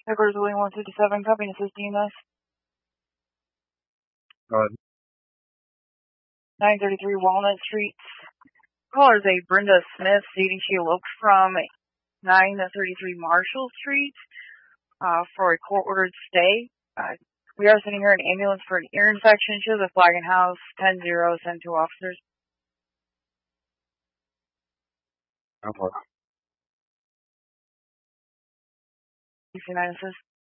Headquarters William 157, copy and assist EMS. Go ahead. 933 Walnut Street. Caller is a Brenda Smith stating she eloped from 933 Marshall Street for a court-ordered stay. We are sending her an ambulance for an ear infection. She has a flag in house, 10-0, send 2 officers. Go for it. DC 9 assist.